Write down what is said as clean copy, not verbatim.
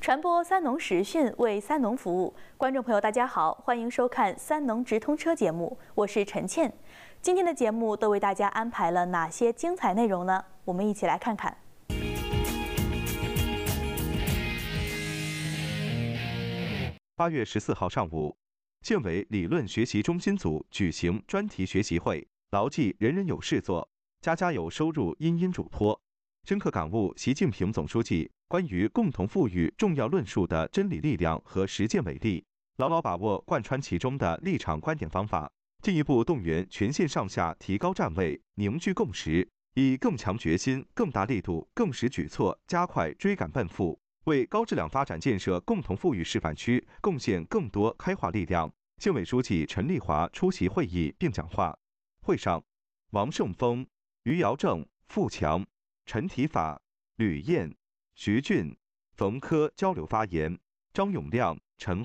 传播三农实训，为三农服务。观众朋友，大家好，欢迎收看三农直通车节目，我是陈倩。今天的节目都为大家安排了哪些精彩内容呢？我们一起来看看。 8月14号上午，县委理论学习中心组举行专题学习会，牢记人人有事做，家家有收入，殷殷嘱托，深刻感悟习近平总书记关于共同富裕重要论述的真理力量和实践伟力，牢牢把握贯穿其中的立场观点方法，进一步动员全县上下提高站位，凝聚共识，以更强决心、更大力度、更实举措加快追赶奔赴，为高质量发展建设共同富裕示范区贡献更多开化力量。县委书记陈丽华出席会议并讲话。会上，王胜峰、于尧正、付强、陈体法、吕燕、徐俊、冯科交流发言，张永亮、陈